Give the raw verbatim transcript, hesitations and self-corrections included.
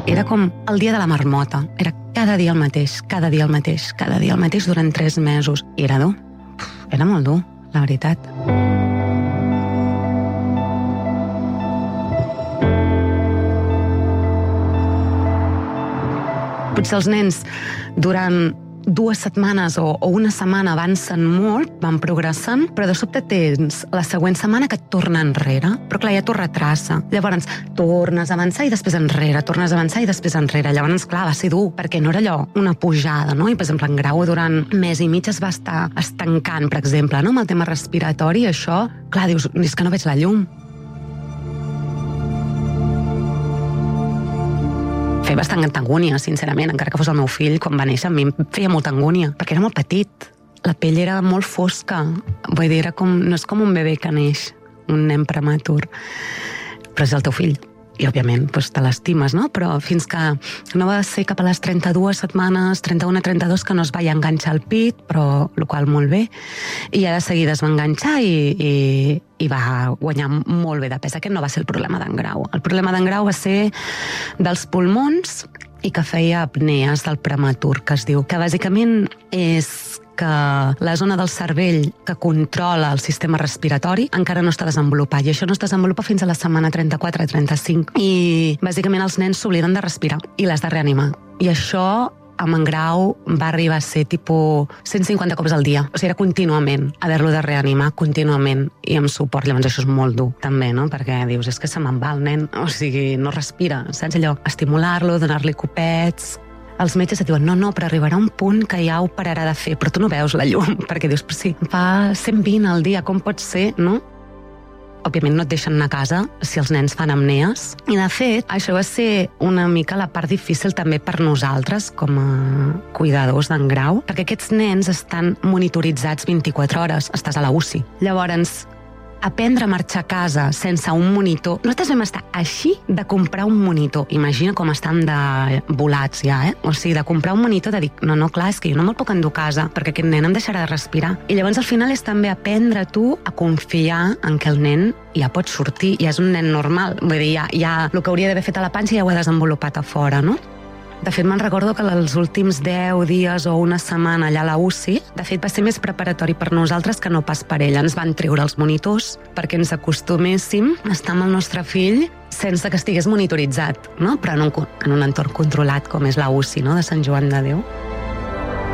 Era com el dia de la marmota. Era cada dia el mateix, cada dia el mateix, cada dia el mateix durant tres mesos. I era dur. Era molt dur, la veritat. Potser els nens durant dues setmanes o, o una setmana avancen molt, van progressant, però de sobte tens la següent setmana que et torna enrere. Però clar, ja t'ho retrassa. Llavors, tornes a avançar i després enrere, tornes a avançar i després enrere. Llavors, clar, va ser dur, perquè no era allò una pujada, no? I, per exemple, en grau durant mes i mig es va estar estancant, per exemple, no? Amb el tema respiratori, això, clar, dius, és que no veig la llum. Feia bastant angúnia, sincerament, encara que fos el meu fill, quan va néixer, a mi em feia molta angúnia, perquè era molt petit. La pell era molt fosca. Vull dir, era com, no és com un bebè que neix, un nen prematur, però és el teu fill. I, òbviament, doncs, te l'estimes, no? Però fins que no va ser cap a les trenta-dues setmanes, trenta-una, trenta-dos, que no es va enganxar el pit, però el qual molt bé. I ja de seguida es va enganxar i, i, i va guanyar molt bé de pes. Aquest no va ser el problema d'en Grau. El problema d'en Grau va ser dels pulmons i que feia apnees del prematur, que es diu, que bàsicament és que la zona del cervell que controla el sistema respiratori encara no està desenvolupat, i això no es desenvolupa fins a la setmana trenta-quatre trenta-cinc. I bàsicament els nens s'obliden de respirar i l'has de reanimar. I això amb en Grau va arribar a ser tipus cent cinquanta cops al dia. O sigui, era contínuament haver-lo de reanimar, contínuament, i amb suport. Llavors això és molt dur, també, no? Perquè dius, és que se me'n va el nen, o sigui, no respira, saps allò? Estimular-lo, donar-li copets. Els metges et diuen, no, no, però arribarà un punt que ja ho pararà de fer, però tu no veus la llum, perquè dius, però sí, fa cent vint al dia, com pot ser, no? Òbviament no et deixen anar a casa si els nens fan apnees. I, de fet, això va ser una mica la part difícil també per nosaltres, com a cuidadors d'en Grau, perquè aquests nens estan monitoritzats vint-i-quatre hores, estàs a la U C I. Llavors, aprendre a marxar a casa sense un monitor. Nosaltres vam estar així de comprar un monitor. Imagina com estan de volats ja, eh? O sigui, de comprar un monitor, de dir, no, no, clar, és que jo no me'l puc endur a casa, perquè aquest nen em deixarà de respirar. I llavors al final és també aprendre tu a confiar en que el nen ja pot sortir, ja és un nen normal. Vull dir, ja, ja el que hauria d'haver fet a la panxa ja ho ha desenvolupat a fora, no? De fet, me'n recordo que els últims deu dies o una setmana allà a la U C I, de fet, va ser més preparatori per nosaltres que no pas per ell. Ens van treure els monitors perquè ens acostuméssim a estar amb el nostre fill sense que estigués monitoritzat, no? Però en un, en un entorn controlat com és la U C I, no? De Sant Joan de Déu.